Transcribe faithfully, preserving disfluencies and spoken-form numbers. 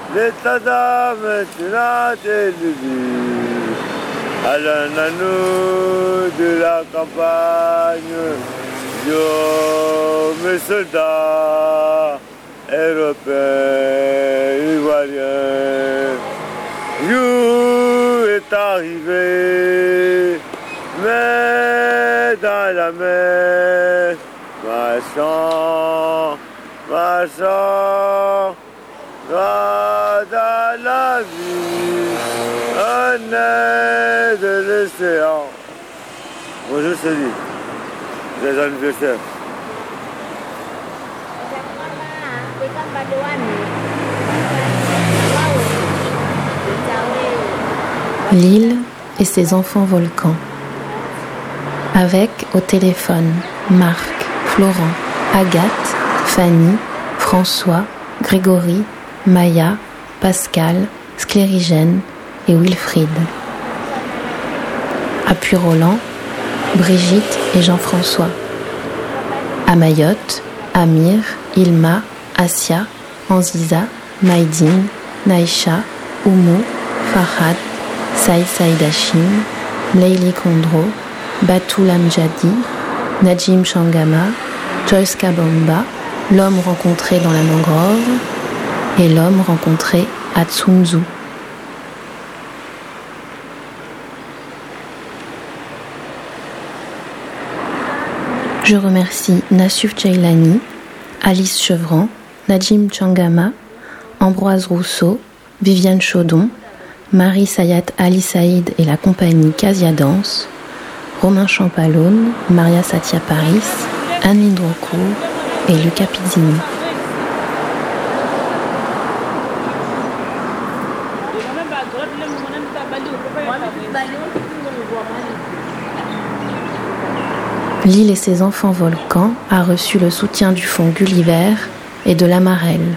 l'état d'âme tu l'as élevé. Alors nous de la campagne, yo mes soldats européens, ivoiriens, you est arrivé, mais dans la mer, marchand, marchand, dans la vie, un air de l'océan. Bonjour Céline, les anniversaires. L'île et ses enfants volcans. Avec au téléphone Marc, Florent, Agathe, Fanny, François, Grégory, Maya, Pascal, Sclérigène et Wilfried. À Puyroland, Brigitte et Jean-François. À Mayotte, Amir, Ilma, Asia, Anziza, Maïdine, Naïcha, Oumou, Farhad, Saïd Saïd Hachim, Mleili Kondro, Batul Amjadi, Najim Changama, Joyce Kabamba, l'homme rencontré dans la mangrove et l'homme rencontré à Tsunzu. Je remercie Nassuf Jailani, Alice Chevran, Najim Changama, Ambroise Rousseau, Viviane Chaudon, Marie Sayat Ali Saïd et la compagnie Casia Danse, Romain Champalone, Maria Satia Paris, Anne Lindrocourt et Luca Pizzini. L'île et ses enfants volcans a reçu le soutien du Fonds Gulliver et de l'Amarelle.